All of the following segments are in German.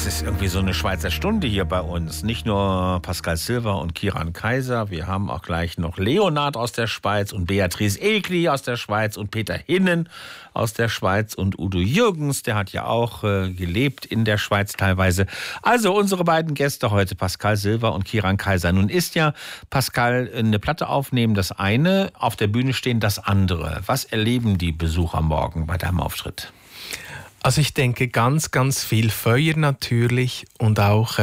Das ist irgendwie so eine Schweizer Stunde hier bei uns. Nicht nur Pascal Silva und Kiran Kaiser, wir haben auch gleich noch Leonard aus der Schweiz und Beatrice Egli aus der Schweiz und Peter Hinnen aus der Schweiz und Udo Jürgens, der hat ja auch gelebt in der Schweiz teilweise. Also unsere beiden Gäste heute, Pascal Silva und Kiran Kaiser. Nun ist ja Pascal eine Platte aufnehmen, das eine, auf der Bühne stehen das andere. Was erleben die Besucher morgen bei deinem Auftritt? Also ich denke ganz, ganz viel Feuer natürlich und auch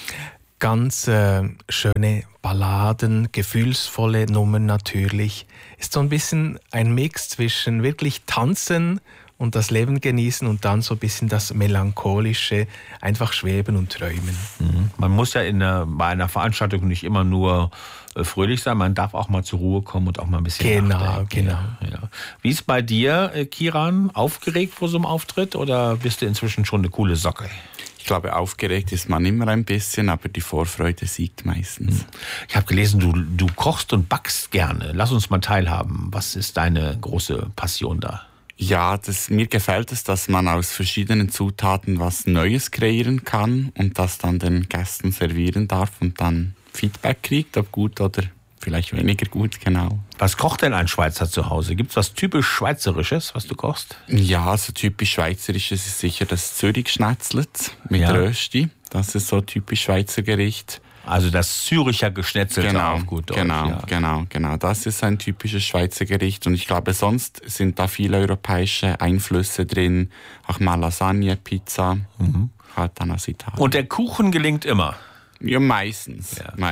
ganz schöne Balladen, gefühlsvolle Nummern natürlich. Ist so ein bisschen ein Mix zwischen wirklich tanzen und das Leben genießen und dann so ein bisschen das Melancholische, einfach schweben und träumen. Mhm. Man muss ja bei einer Veranstaltung nicht immer nur fröhlich sein, man darf auch mal zur Ruhe kommen und auch mal ein bisschen nachdenken. Genau. Ja. Wie ist bei dir, Kiran, aufgeregt vor so einem Auftritt oder bist du inzwischen schon eine coole Socke? Ich glaube, aufgeregt ist man immer ein bisschen, aber die Vorfreude siegt meistens. Ich habe gelesen, du kochst und backst gerne. Lass uns mal teilhaben. Was ist deine große Passion da? Ja, mir gefällt es, dass man aus verschiedenen Zutaten was Neues kreieren kann und das dann den Gästen servieren darf und dann Feedback kriegt, ob gut oder vielleicht weniger gut, genau. Was kocht denn ein Schweizer zu Hause? Gibt es was typisch Schweizerisches, was du kochst? Ja, so typisch Schweizerisches ist sicher das Zürich-Schnetzlet mit Rösti. Das ist so typisch Schweizer Gericht. Also das Züricher Geschnetzelte auf gut Deutsch. Genau. Das ist ein typisches Schweizer Gericht. Und ich glaube, sonst sind da viele europäische Einflüsse drin. Auch mal Lasagne, Pizza, halt dann aus Italien. Und der Kuchen gelingt immer? Ja, meistens.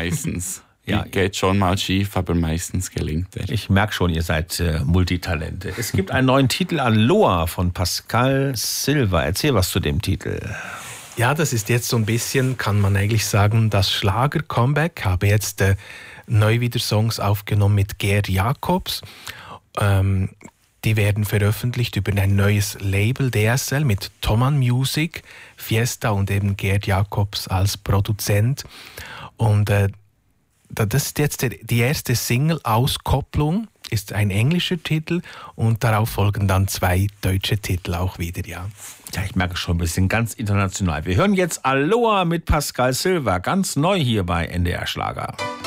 Ja, geht schon mal schief, aber meistens gelingt er. Ich merke schon, ihr seid Multitalente. Es gibt einen neuen Titel, Aloha von Pascal Silva. Erzähl was zu dem Titel. Ja, das ist jetzt so ein bisschen, kann man eigentlich sagen, das Schlager-Comeback. Ich habe jetzt neu wieder Songs aufgenommen mit Gerd Jacobs. Die werden veröffentlicht über ein neues Label, DSL, mit Thomann Music, Fiesta und eben Gerd Jacobs als Produzent. Und das ist jetzt die erste Single-Auskopplung, ist ein englischer Titel und darauf folgen dann 2 deutsche Titel auch wieder, ja. Ja, ich merke schon, wir sind ganz international. Wir hören jetzt Aloha mit Pascal Silva, ganz neu hier bei NDR Schlager.